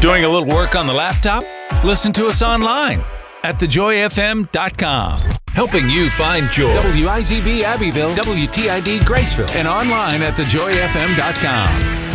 Doing a little work on the laptop? Listen to us online at thejoyfm.com. Helping you find joy. WIZB Abbeville, WTID Graceville, and online at thejoyfm.com.